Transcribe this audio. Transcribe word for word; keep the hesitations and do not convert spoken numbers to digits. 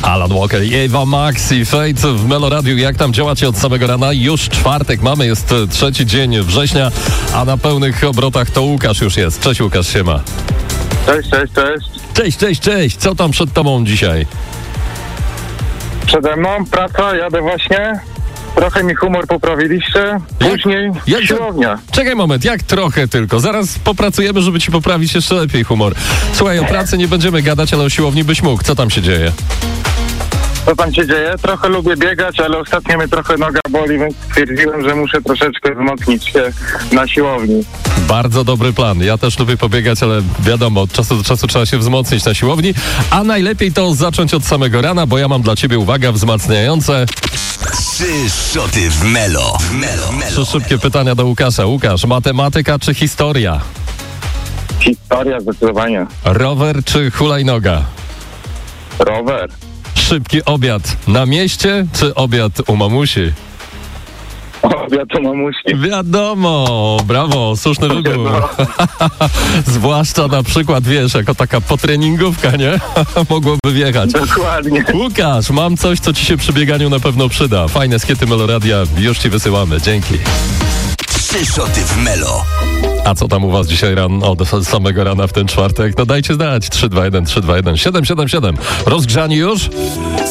Alan Walker i Ewa Max i Fate w Meloradiu. Jak tam działacie od samego rana? Już czwartek mamy, jest trzeci dzień września, a na pełnych obrotach to Łukasz już jest. Cześć Łukasz, siema. Cześć, cześć, cześć. Cześć, cześć, cześć. Co tam przed tobą dzisiaj? Przede mną praca, jadę właśnie. Trochę mi humor poprawiliście. Później Jak- jak to- siłownia. Czekaj moment, jak trochę tylko. Zaraz popracujemy, żeby ci poprawić jeszcze lepiej humor. Słuchaj, o pracy nie będziemy gadać, ale o siłowni byś mógł. Co tam się dzieje? Co tam się dzieje? Trochę lubię biegać, ale ostatnio mnie trochę noga boli, więc stwierdziłem, że muszę troszeczkę wzmocnić się na siłowni. Bardzo dobry plan. Ja też lubię pobiegać, ale wiadomo, od czasu do czasu trzeba się wzmocnić na siłowni, a najlepiej to zacząć od samego rana, bo ja mam dla ciebie, uwaga, wzmacniające Trzy szoty w Melo. W Melo. Melo. trzy szybkie pytania do Łukasza. Łukasz, matematyka czy historia? Historia zdecydowanie. Rower czy hulajnoga? Rower. Szybki obiad na mieście czy obiad u mamusi? Obiad to mamusi. Wiadomo, brawo, słuszny wybór. Zwłaszcza na przykład, wiesz, jako taka potreningówka, nie? Mogłoby wjechać. Dokładnie. Łukasz, mam coś, co ci się przy bieganiu na pewno przyda. Fajne skiety Meloradia, już ci wysyłamy. Dzięki. Trzy szoty w Melo. A co tam u was dzisiaj rano, od samego rana w ten czwartek? No dajcie znać. trzy dwa jeden, trzy dwa jeden, siedem siedem siedem. Rozgrzani już?